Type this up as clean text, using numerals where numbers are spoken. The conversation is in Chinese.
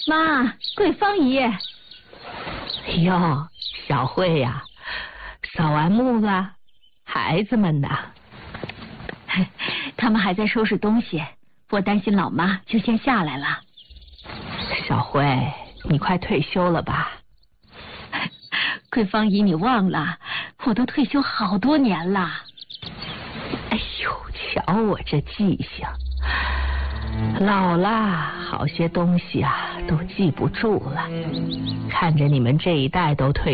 妈，桂芳姨。 哟，小慧呀，扫完墓了？孩子们呢？ 他们还在收拾东西，我担心老妈，就先下来了。 小慧，你快退休了吧？ 桂芳姨，你忘了，我都退休好多年了。 哎呦，瞧我这记性，老了，好些东西啊都记不住了。看着你们这一代都退